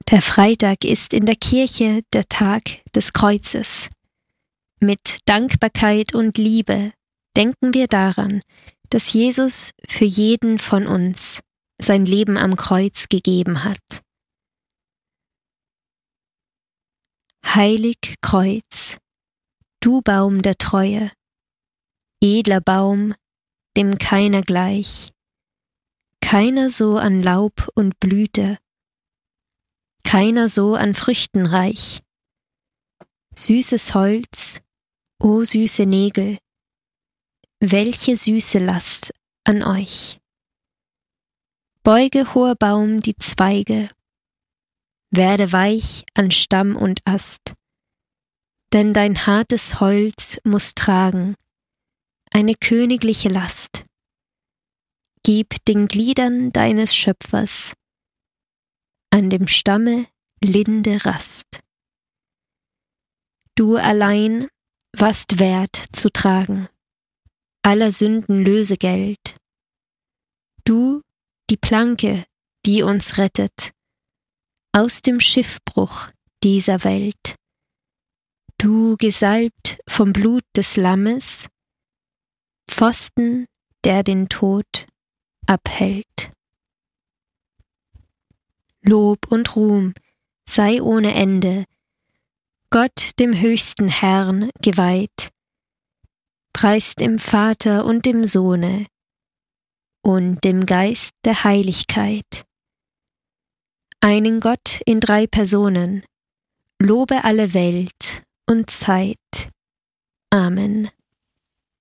Der Freitag ist in der Kirche der Tag des Kreuzes. Mit Dankbarkeit und Liebe denken wir daran, dass Jesus für jeden von uns sein Leben am Kreuz gegeben hat. Heilig Kreuz, du Baum der Treue, edler Baum, dem keiner gleich, keiner so an Laub und Blüte, keiner so an Früchten reich. Süßes Holz, o süße Nägel, welche süße Last an euch. Beuge, hoher Baum, die Zweige, werde weich an Stamm und Ast, denn dein hartes Holz muß tragen eine königliche Last. Gib den Gliedern deines Schöpfers an dem Stamme linde Rast. Du allein warst wert zu tragen aller Sünden Lösegeld. Du, die Planke, die uns rettet aus dem Schiffbruch dieser Welt. Du, gesalbt vom Blut des Lammes, Pfosten, der den Tod abhält. Lob und Ruhm sei ohne Ende Gott dem höchsten Herrn geweiht, preist dem Vater und dem Sohne und dem Geist der Heiligkeit. Einen Gott in 3 Personen, lobe alle Welt und Zeit. Amen.